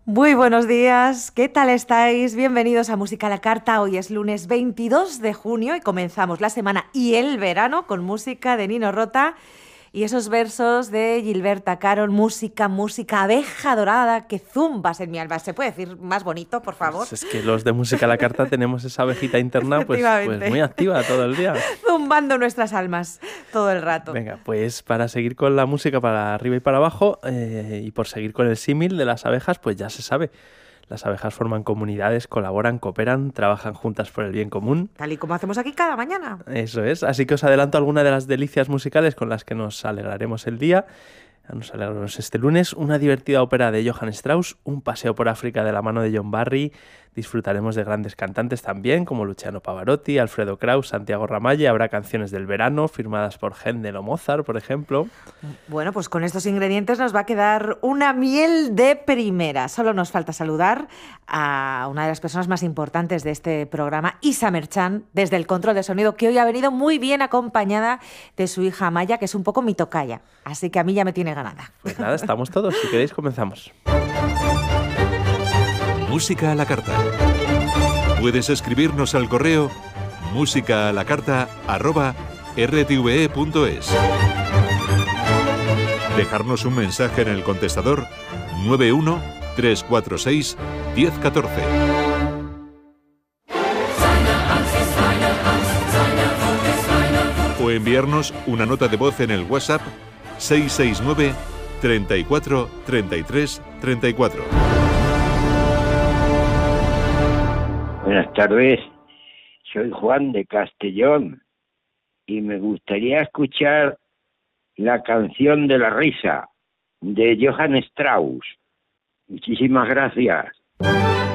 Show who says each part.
Speaker 1: Muy buenos días, ¿qué tal estáis? Bienvenidos a Música a la Carta. Hoy es lunes 22 de junio y comenzamos la semana y el verano con música de Nino Rota y esos versos de Gilberta Carol, música, abeja dorada que zumbas en mi alma. ¿Se puede decir más bonito, por favor?
Speaker 2: Pues es que los de Música a la Carta tenemos esa abejita interna pues muy activa todo el día.
Speaker 1: Zumbando nuestras almas todo el rato.
Speaker 2: Venga, pues para seguir con la música para arriba y para abajo y por seguir con el símil de las abejas, pues ya se sabe. Las abejas forman comunidades, colaboran, cooperan, trabajan juntas por el bien común.
Speaker 1: Tal y como hacemos aquí cada mañana.
Speaker 2: Eso es, así que os adelanto alguna de las delicias musicales con las que nos alegraremos el día. Nos alegraremos este lunes, una divertida ópera de Johann Strauss, un paseo por África de la mano de John Barry, disfrutaremos de grandes cantantes también como Luciano Pavarotti, Alfredo Kraus, Santiago Ramallo, habrá canciones del verano firmadas por Händel o Mozart, por ejemplo.
Speaker 1: Bueno, pues con estos ingredientes nos va a quedar una miel de primera. Solo nos falta saludar a una de las personas más importantes de este programa, Isa Merchan, desde el control de sonido, que hoy ha venido muy bien acompañada de su hija Amaya, que es un poco mi tocaya, así que a mí ya me tiene ganada.
Speaker 2: Pues nada, estamos todos, si queréis comenzamos.
Speaker 3: Música a la carta. Puedes escribirnos al correo musicaalacarta@rtve.es. Dejarnos un mensaje en el contestador 91 346 1014. O enviarnos una nota de voz en el WhatsApp 669 34 33 34.
Speaker 4: Buenas tardes, soy Juan de Castellón y me gustaría escuchar la canción de la risa de Johann Strauss. Muchísimas gracias.